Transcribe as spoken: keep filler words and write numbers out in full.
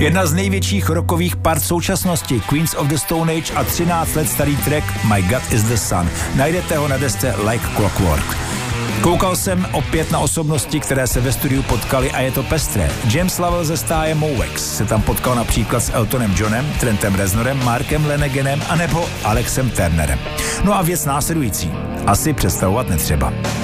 Jedna z největších rockových part současnosti, Queens of the Stone Age a třináct let starý track My God is the Sun. Najdete ho na desce Like Clockwork. Koukal jsem opět na osobnosti, které se ve studiu potkali a je to pestré. James Lovell ze stáje Movex se tam potkal například s Eltonem Johnem, Trentem Reznorem, Markem Laneganem anebo Alexem Turnerem. No a věc následující. Asi představovat netřeba.